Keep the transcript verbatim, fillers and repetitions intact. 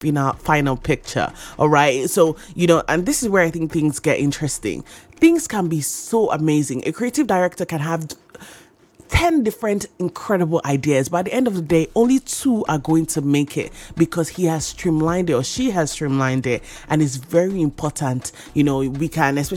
final final picture. All right, so you know, and this is where I think things get interesting. Things can be so amazing. A creative director can have ten different incredible ideas, but at the end of the day, only two are going to make it because he has streamlined it or she has streamlined it. And it's very important. You know, we can, especially